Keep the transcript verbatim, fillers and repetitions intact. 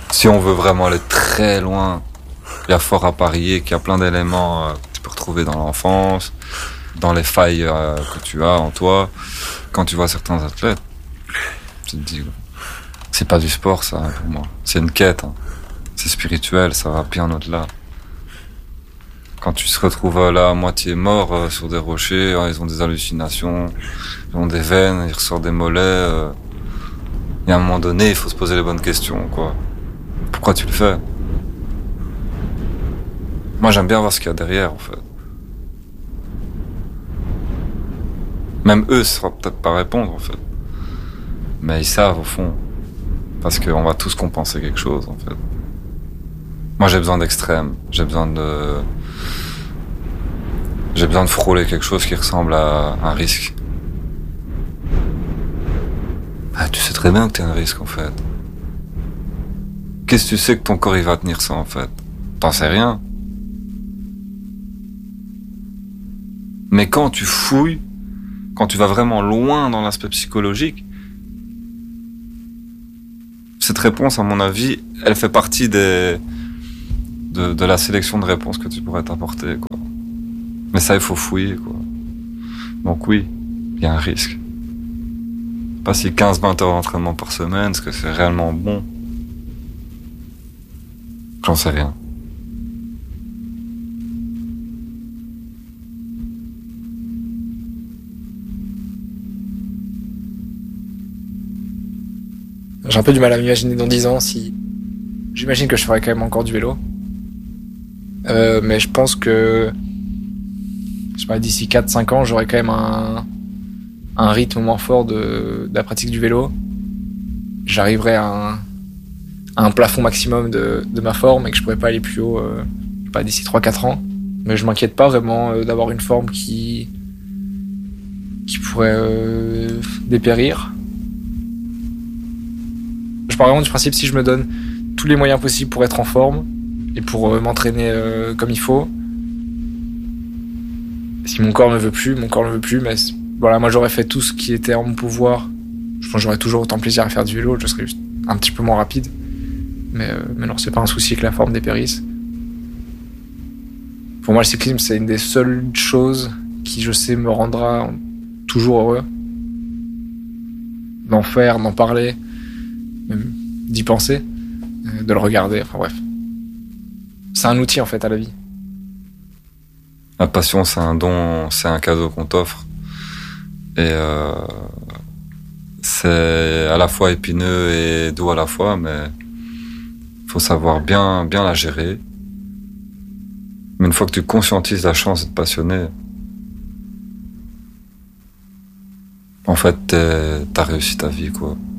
Si on veut vraiment aller très loin, il y a fort à parier qu'il y a plein d'éléments euh, que tu peux retrouver dans l'enfance, dans les failles euh, que tu as en toi, quand tu vois certains athlètes. Tu te dis, c'est pas du sport ça hein, pour moi, c'est une quête, hein. C'est spirituel, ça va bien au-delà. Quand tu te retrouves là à moitié mort euh, sur des rochers, euh, ils ont des hallucinations, ils ont des veines, ils ressortent des mollets. Euh, et à un moment donné, il faut se poser les bonnes questions, quoi. Pourquoi tu le fais? Moi, j'aime bien voir ce qu'il y a derrière, en fait. Même eux ne sauront peut-être pas répondre, en fait. Mais ils savent, au fond. Parce qu'on va tous compenser quelque chose, en fait. Moi, j'ai besoin d'extrême. J'ai besoin de... J'ai besoin de frôler quelque chose qui ressemble à un risque. Ah, tu sais très bien que t'es un risque, en fait. Qu'est-ce que tu sais que ton corps, il va tenir ça, en fait? T'en sais rien. Mais quand tu fouilles, quand tu vas vraiment loin dans l'aspect psychologique, cette réponse, à mon avis, elle fait partie des... de, de la sélection de réponses que tu pourrais t'apporter, quoi. Mais ça, il faut fouiller, quoi. Donc oui, il y a un risque. Pas si quinze vingt heures d'entraînement par semaine, est-ce que c'est réellement bon? J'en sais rien. J'ai un peu du mal à m'imaginer dans dix ans si... J'imagine que je ferai quand même encore du vélo. Euh, mais je pense que... Je sais pas, d'ici quatre cinq ans, j'aurai quand même un... un rythme moins fort de, de la pratique du vélo. J'arriverai à un, à un plafond maximum de, de ma forme et que je pourrais pas aller plus haut euh, pas d'ici trois quatre ans. Mais je m'inquiète pas vraiment euh, d'avoir une forme qui... qui pourrait euh, dépérir. Je pars vraiment du principe, si je me donne tous les moyens possibles pour être en forme et pour euh, m'entraîner euh, comme il faut, si mon corps ne veut plus, mon corps ne veut plus, mais voilà, moi j'aurais fait tout ce qui était en mon pouvoir. Je pense que j'aurais toujours autant plaisir à faire du vélo, je serais juste un petit peu moins rapide. Mais, euh, mais non, c'est pas un souci que la forme dépérisse. Pour moi, le cyclisme, c'est une des seules choses qui, je sais, me rendra toujours heureux. D'en faire, d'en parler, même d'y penser, de le regarder, enfin bref. C'est un outil en fait à la vie. La passion, c'est un don, c'est un cadeau qu'on t'offre. Et euh, c'est à la fois épineux et doux à la fois, mais faut savoir bien, bien la gérer. Mais une fois que tu conscientises la chance d'être passionné, en fait, t'as réussi ta vie, quoi.